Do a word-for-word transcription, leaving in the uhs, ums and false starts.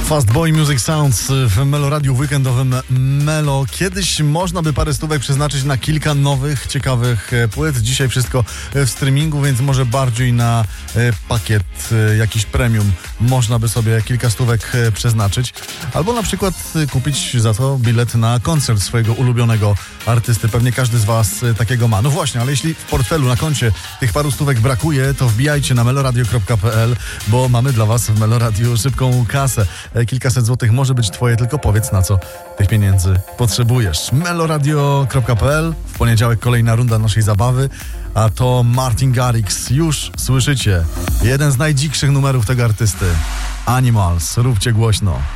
Fastboy Music Sounds w Meloradiu w weekendowym Melo. Kiedyś można by parę stówek przeznaczyć na kilka nowych, ciekawych płyt. Dzisiaj wszystko w streamingu, więc może bardziej na pakiet jakiś premium można by sobie kilka stówek przeznaczyć. Albo na przykład kupić za to bilet na koncert swojego ulubionego artysty. Pewnie każdy z was takiego ma. No właśnie, ale jeśli w portfelu, na koncie tych paru stówek brakuje, to wbijajcie na meloradio kropka p l, bo mamy dla was w Meloradiu szybką kasę. Kilkaset złotych może być twoje, tylko powiedz, na co tych pieniędzy potrzebujesz. meloradio kropka p l. W poniedziałek kolejna runda naszej zabawy, a to Martin Garrix. Już słyszycie jeden z najdzikszych numerów tego artysty. Animals. Róbcie głośno.